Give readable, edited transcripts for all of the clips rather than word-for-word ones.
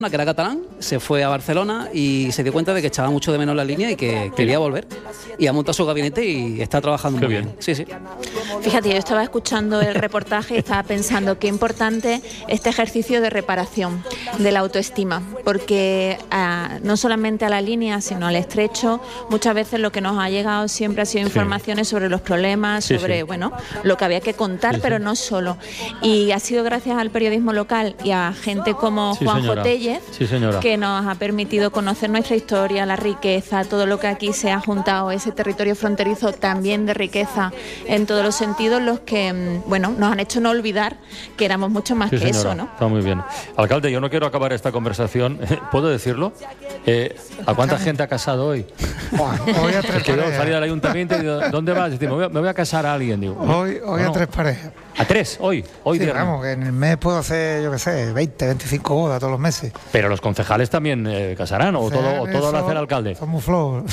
que era catalán, se fue a Barcelona y se dio cuenta de que echaba mucho de menos la línea y que quería volver. Y ha montado su gabinete y está trabajando muy bien. Sí, sí. Fíjate, yo estaba escuchando el reportaje y estaba pensando qué importante este ejercicio de reparación de la autoestima, porque no solamente a la línea, sino al estrecho, muchas veces lo que nos ha llegado siempre ha sido informaciones sobre los problemas, sobre bueno, lo que había que contar, pero no solo. Y ha sido gracias al periodismo local y a gente como Juanjo Tellez, que nos ha permitido conocer nuestra historia, la riqueza, todo lo que aquí se ha juntado, ese territorio fronterizo también de riqueza en todos los sentidos, los que bueno, nos han hecho no olvidar que éramos mucho más que eso, ¿no? Está muy bien. Alcalde, yo no quiero acabar esta conversación, ¿puedo decirlo? ¿A cuánta gente ha casado hoy? Hoy a 3 parejas. Salí del ayuntamiento y digo, ¿dónde vas? Y digo, me voy a casar a alguien. Digo, hoy a 3 parejas. ¿A 3? Hoy sí, vamos, que en el mes puedo hacer, yo qué sé, 20, 25 bodas todos los meses. Pero los concejales también casarán, o todo lo hace el alcalde. Son muy flojos.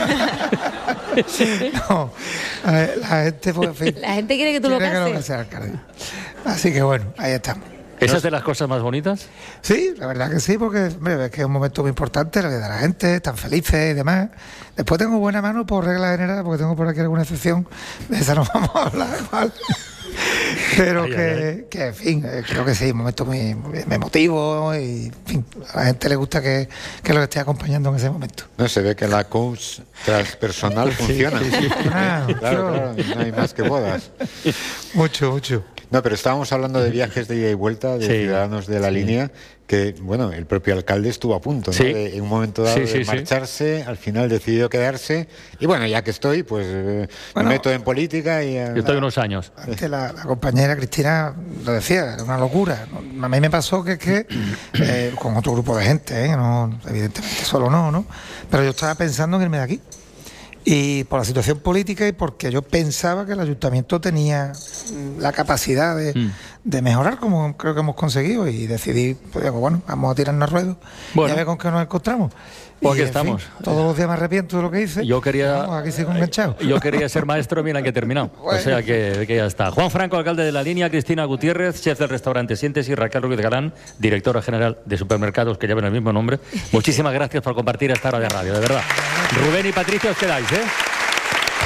Sí. No, la gente, pues, en fin, la gente quiere que tú lo cases. Alcalde. Así que bueno, ahí estamos. ¿Esa es de las cosas más bonitas? Sí, la verdad que sí, porque hombre, es que es un momento muy importante, la vida de la gente, están felices y demás. Después tengo buena mano por regla general, porque tengo por aquí alguna excepción, de esa no vamos a hablar igual. Pero que, en fin, creo que sí, un momento muy emotivo y, en fin, a la gente le gusta que lo esté acompañando en ese momento. No, se ve que la coach transpersonal funciona. Sí. Claro, no hay más que bodas. Mucho. No, pero estábamos hablando de viajes de ida y vuelta, de ciudadanos de la línea, que, bueno, el propio alcalde estuvo a punto, ¿no? En un momento dado de marcharse, al final decidió quedarse, y bueno, ya que estoy, pues me meto en política y... Yo estoy unos años. Antes la compañera Cristina lo decía, era una locura. A mí me pasó que con otro grupo de gente, no, evidentemente solo no, pero yo estaba pensando en irme de aquí. Y por la situación política y porque yo pensaba que el ayuntamiento tenía la capacidad de mejorar, como creo que hemos conseguido, y decidí, pues digo, bueno, vamos a tirarnos a ruedo y a ver con qué nos encontramos. Pues aquí estamos. Fin, todos los días me arrepiento de lo que hice. Aquí sigo enganchado. Yo quería ser maestro, mira que he terminado. Bueno. O sea que ya está. Juan Franco, alcalde de la línea, Cristina Gutiérrez, chef del restaurante Sientes, y Raquel Ruiz Galán, directora general de supermercados que llevan el mismo nombre. Muchísimas gracias por compartir esta hora de radio, de verdad. Rubén y Patricia, os quedáis, ¿eh?